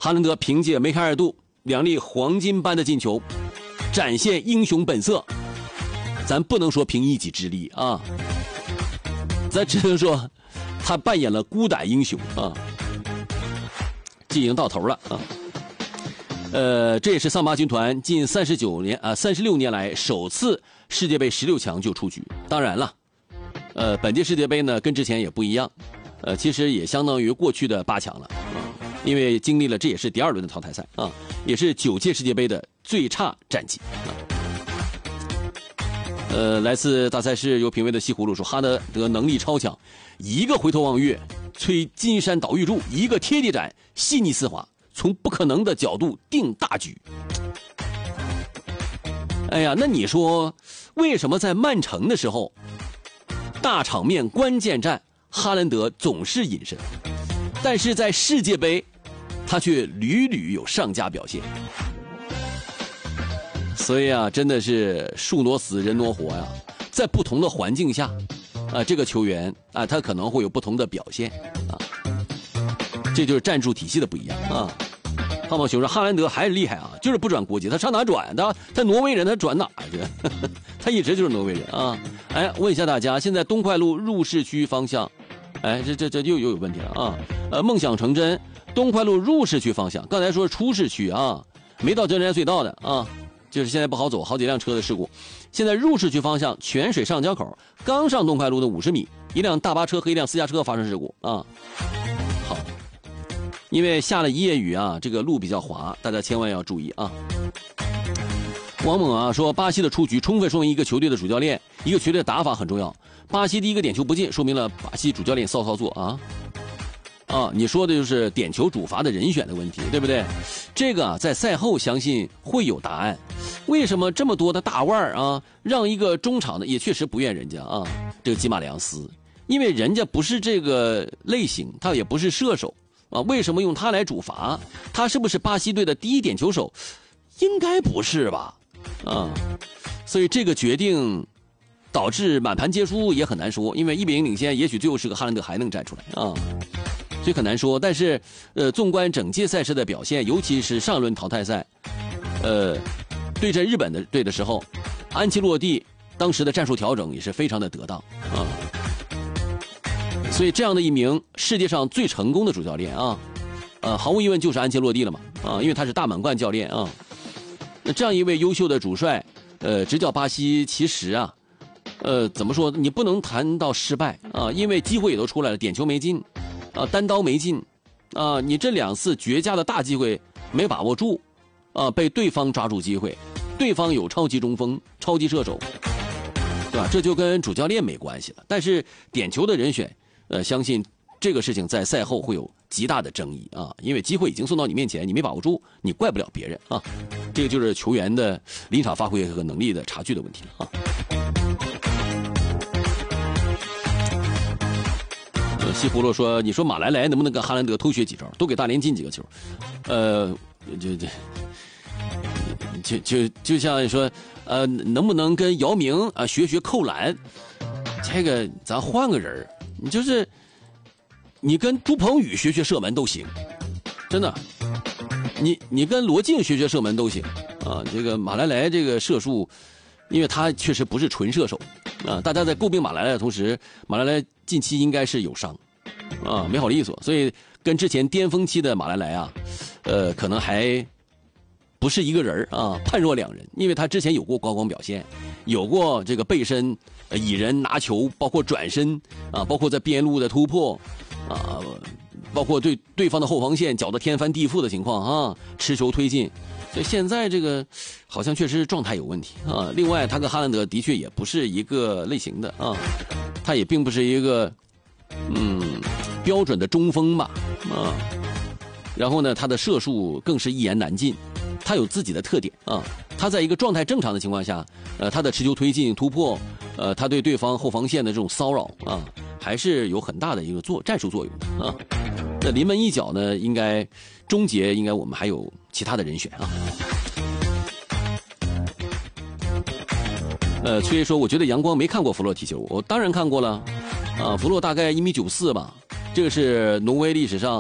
哈兰德凭借梅开二度2粒黄金般的进球，展现英雄本色。咱不能说凭一己之力啊，咱只能说他扮演了孤胆英雄啊。这已经到头了啊。这也是桑巴军团近36年来首次世界杯16强就出局。当然了，本届世界杯呢跟之前也不一样，其实也相当于过去的8强了啊，因为经历了这也是第2轮的淘汰赛啊，也是9届世界杯的最差战绩啊。来自大赛事有品位的西葫芦说，哈兰德能力超强，一个回头望月摧金山倒玉柱，一个贴地斩细腻丝滑，从不可能的角度定大局。哎呀，那你说为什么在曼城的时候，大场面关键战哈兰德总是隐身，但是在世界杯他却屡屡有上佳表现？所以啊，真的是树挪死人挪活呀，在不同的环境下这个球员他可能会有不同的表现啊，这就是战术体系的不一样啊。胖胖熊说哈兰德还是厉害啊，就是不转国籍，他上哪转的？他挪威人，他转哪去？他一直就是挪威人啊。哎，问一下大家，现在东快路入市区方向，哎，这又有问题了啊。梦想成真，东快路入市区方向，刚才说出市区啊，没到真山隧道的啊。就是现在不好走，好几辆车的事故。现在入市区方向泉水上交口，刚上东快路的50米，一辆大巴车和一辆私家车发生事故啊。好，因为下了一夜雨啊，这个路比较滑，大家千万要注意啊。王猛啊说，巴西的出局充分说明一个球队的主教练、一个球队的打法很重要。巴西第一个点球不进，说明了巴西主教练骚操作啊。你说的就是点球主罚的人选的问题，对不对？这个在赛后相信会有答案。为什么这么多的大腕啊，让一个中场的也确实不怨人家啊，这个吉马良斯，因为人家不是这个类型，他也不是射手啊，为什么用他来主罚？他是不是巴西队的第一点球手？应该不是吧？所以这个决定导致满盘皆输也很难说，因为1-0领先，也许最后是个哈兰德还能站出来啊。所以很难说，但是，纵观整届赛事的表现，尤其是上轮淘汰赛，对阵日本的队的时候，安切洛蒂当时的战术调整也是非常的得当啊。所以这样的一名世界上最成功的主教练啊，毫无疑问就是安切洛蒂了嘛啊，因为他是大满贯教练啊。那这样一位优秀的主帅，执教巴西，其实啊，怎么说？你不能谈到失败啊，因为机会也都出来了，点球没进。单刀没进，你这2次绝佳的大机会没把握住，被对方抓住机会，对方有超级中锋、超级射手，对吧？这就跟主教练没关系了。但是点球的人选，相信这个事情在赛后会有极大的争议啊，因为机会已经送到你面前，你没把握住，你怪不了别人啊。这个就是球员的临场发挥和能力的差距的问题了啊。西葫芦说：“你说马莱能不能跟哈兰德偷学几招，多给大连进几个球？就像说，能不能跟姚明学扣篮？这个咱换个人，你跟朱鹏宇学射门都行，真的。你跟罗晋学射门都行啊。这个马莱这个射术，因为他确实不是纯射手啊。大家在诟病马莱的同时，马莱近期应该是有伤。”没好利索，所以跟之前巅峰期的马莱啊，可能还不是一个人啊，判若两人。因为他之前有过高光表现，有过这个背身以人拿球，包括转身啊，包括在边路的突破啊，包括对方的后防线搅得天翻地覆的情况啊，持球推进。所以现在这个好像确实状态有问题啊。另外，他跟哈兰德的确也不是一个类型的啊，他也并不是一个标准的中锋吧，然后呢，他的射术更是一言难尽，他有自己的特点啊。他在一个状态正常的情况下，他的持球推进、突破，他对对方后防线的这种骚扰啊，还是有很大的一个战术作用的啊。那临门一脚呢，应该终结，应该我们还有其他的人选啊。崔爷说，我觉得阳光没看过弗洛踢球，我当然看过了，弗洛大概1.94米吧。这个是挪威历史上